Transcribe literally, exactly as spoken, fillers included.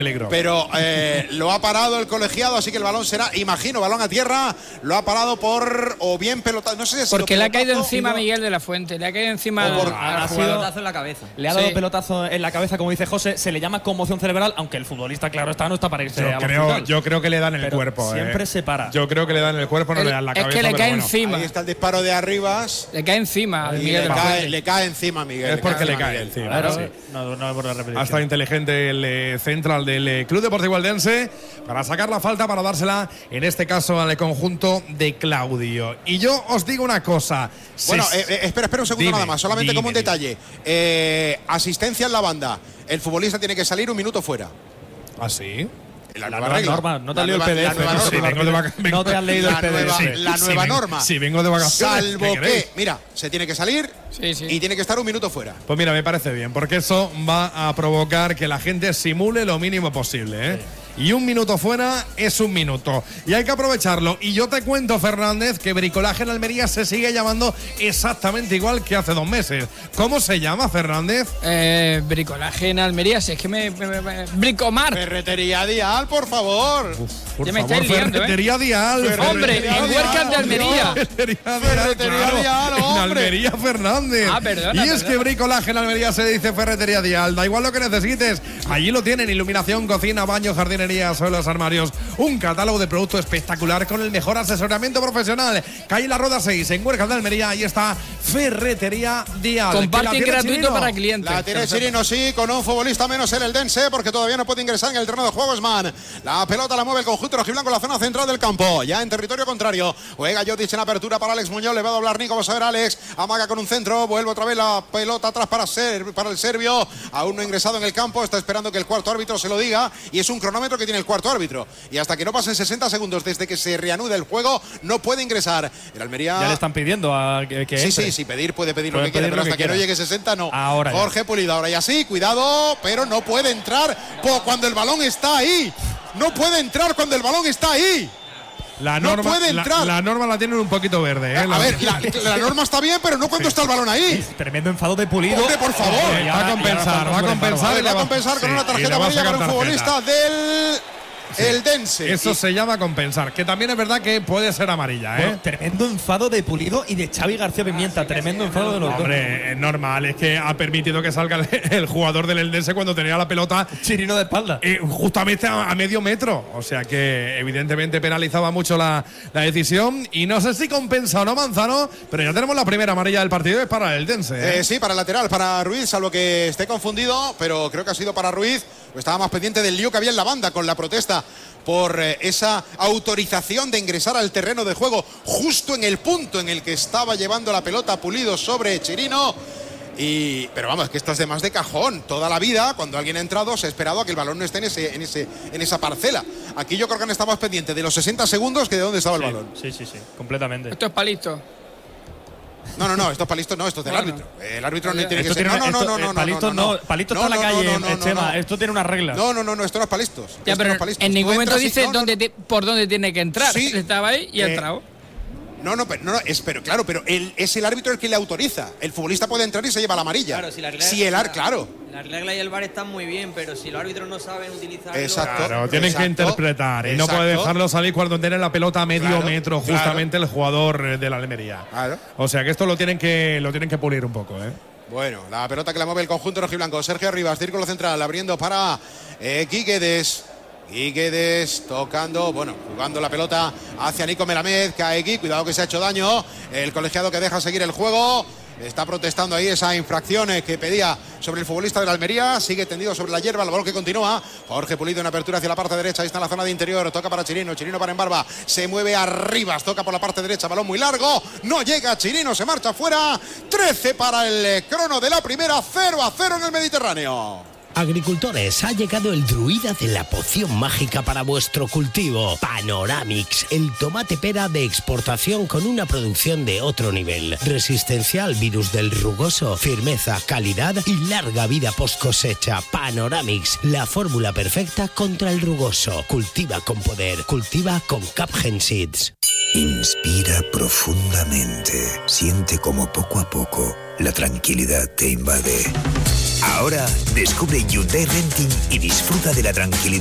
peligro. Pero eh, lo ha parado el colegiado, así que el balón será, imagino, balón a tierra. Lo ha parado por, o bien pelotazo, no sé si ha sido porque le ha caído pelotazo, encima a no. Miguel de la Fuente, le ha caído encima al, por, al ha sido jugador. en la cabeza. Le ha dado Sí. pelotazo en la cabeza, como dice José, se le llama conmoción cerebral, aunque el futbolista, claro está, no está para irse Yo a creo, hospital. yo creo que le dan el Pero cuerpo. siempre eh. se para. Yo creo que le dan el cuerpo, no El- le dan la es cabeza. que le pero cae bueno. encima. Ahí está el disparo de Arribas. Le cae encima a Y Miguel le de la cae, Fuente. le cae encima a Miguel. Es porque le encima a cae Miguel. encima. Claro, sí. no, no por la repetición. Ha estado inteligente el eh, central del eh, Club Deportivo Eldense para sacar la falta, para dársela, en este caso, al conjunto de Claudio. Y yo os digo una cosa. Bueno, Se- eh, eh, espera, espera un segundo Dime, nada más, solamente dime, como un dime. detalle. Eh, asistencia en la banda. El futbolista tiene que salir un minuto fuera. ¿Ah, sí? La, La nueva nueva regla. norma, no te La has leído el nueva- P D F. la nueva no, Sí, norma. vengo de vaca- No te has leído el La P D F. nueva- Sí, la si nueva vengo- norma. Si vengo de vacaciones. Salvo ¿qué queréis? que, mira, se tiene que salir Sí, sí. y tiene que estar un minuto fuera. Pues mira, me parece bien, porque eso va a provocar que la gente simule lo mínimo posible, ¿eh? Y un minuto fuera es un minuto. Y hay que aprovecharlo. Y yo te cuento, Fernández, que Bricolaje en Almería se sigue llamando exactamente igual que hace dos meses. ¿Cómo se llama, Fernández? Eh, bricolaje en Almería, si es que me. me- me- me- Bricomar. Ferretería Dial, por favor. Por Ya me favor, estáis liando, ¿eh? Ferretería Dial. Hombre, Ferretería en Dial, Huercas de Almería. Ferretería Dial, Ferretería claro. Dial, En hombre. Almería, Fernández. Ah, perdona, Y es perdona. que Bricolaje en Almería se dice Ferretería Dial. Da igual lo que necesites. Allí lo tienen: iluminación, cocina, baño, jardinería, suelos, armarios. Un catálogo de productos espectacular con el mejor asesoramiento profesional. Calle La Roda seis, en Huercas de Almería. Ahí está Ferretería Dial. Con Que la parking tiene gratuito Chirino. para clientes. La tiene Chirino, sí, con un futbolista menos el Eldense, porque todavía no puede ingresar en el terreno de juego. Es Man. La pelota la mueve el conjunto rojiblanco en la zona central del campo, ya en territorio contrario. Juega Jotic en apertura para Alex Muñoz, le va a doblar Nico. Vamos a ver, Alex amaga con un centro, vuelve otra vez la pelota atrás para, ser, para el serbio. Aún no ha ingresado en el campo, está esperando que el cuarto árbitro se lo diga, y es un cronómetro que tiene el cuarto árbitro. Y hasta que no pasen sesenta segundos desde que se reanude el juego, no puede ingresar. El Almería. Ya le están pidiendo a que, que Sí, entre. sí, sí, pedir puede pedir Puede lo que quiera, pedir pero lo hasta que que, no quiera. llegue sesenta no. Ahora ya. Jorge Pulido, ahora ya sí, cuidado, pero no puede entrar po- cuando el balón está ahí. No puede entrar cuando el balón está ahí. La No norma, puede la- entrar. La, norma la tienen un poquito verde, ¿eh? A La- ver, la, la norma está bien, pero no cuando está el balón ahí. Tremendo enfado de Pulido. Hombre, por favor. Y va a ahora- compensar, y ahora va a estamos compensar. A ver, y le va a va- compensar con sí, una y tarjeta le va a amarilla para sacar un futbolista del Eldense. Eso Y- se llama compensar, que también es verdad que puede ser amarilla, ¿eh? Bueno, tremendo enfado de Pulido y de Xavi García Pimienta. Tremendo enfado de los dos. Hombre, es normal, es que ha permitido que salga el, el jugador del Eldense cuando tenía la pelota Chirino de espalda. eh, justamente a, a medio metro. O sea que evidentemente penalizaba mucho la, la decisión. Y no sé si compensa o no Manzano, pero ya tenemos la primera amarilla del partido, es para el Eldense. ¿eh? Eh, sí, para el lateral, para Ruiz, salvo que esté confundido, pero creo que ha sido para Ruiz. Estaba más pendiente del lío que había en la banda con la protesta por eh, esa autorización de ingresar al terreno de juego justo en el punto en el que estaba llevando la pelota Pulido sobre Chirino. Y, pero vamos, que esto es de más de cajón. Toda la vida, cuando alguien ha entrado, se ha esperado a que el balón no esté en, ese, en, ese, en esa parcela. Aquí yo creo que han estado más pendientes de los sesenta segundos que de dónde estaba el balón. Sí, sí, sí, completamente. Esto es palito. No, no, no, esto es palisto, no, esto es del Bueno. árbitro. El árbitro no Esto tiene que Esto ser. tiene No, una- no, esto- no, no, eh, no, Palito no, no, Palito no, está en la no, calle, no, no, eh, no, Chema. no. Esto tiene unas reglas. No, no, no, no, esto no es palistos. Ya, Esto pero no es palistos. en ningún Tú momento entras y- dice no, no, dónde no. te- por dónde tiene que entrar. Sí. Él estaba ahí y ha Eh, entrado. No, no, pero, no, no, es, pero claro, pero él, es el árbitro el que le autoriza. El futbolista puede entrar y se lleva la amarilla. Claro, si la regla, Si el ar, claro. Las reglas y el V A R están muy bien, pero si los árbitros no saben utilizarlo. Exacto. Claro, tienen Exacto, que interpretar y no exacto. puede dejarlo salir cuando tiene la pelota a medio Claro, metro, claro. justamente el jugador eh, de la Almería. Claro. O sea que esto lo tienen que lo tienen que pulir un poco, ¿eh? Bueno, la pelota que la mueve el conjunto rojiblanco. Sergio Arribas, círculo central, abriendo para eh, Guiguedes. Guiguedes tocando, bueno, jugando la pelota hacia Nico Melamed. Cae Gui, cuidado que se ha hecho daño. El colegiado que deja seguir el juego. Está protestando ahí esa infracción eh, que pedía sobre el futbolista de la Almería. Sigue tendido sobre la hierba, el balón que continúa. Jorge Pulido en apertura hacia la parte derecha. Ahí está en la zona de interior. Toca para Chirino. Chirino para Embarba. Se mueve arriba. Toca por la parte derecha. Balón muy largo. No llega Chirino. Se marcha fuera. trece para el eh, crono de la primera. cero a cero en el Mediterráneo. Agricultores, ha llegado el druida de la poción mágica para vuestro cultivo. Panoramix, el tomate pera de exportación con una producción de otro nivel. Resistencia al virus del rugoso, firmeza, calidad y larga vida post cosecha. Panoramix, la fórmula perfecta contra el rugoso. Cultiva con poder, cultiva con Capgen Seeds. Inspira profundamente. Siente como poco a poco la tranquilidad te invade. Ahora descubre Hyundai Renting y disfruta de la tranquilidad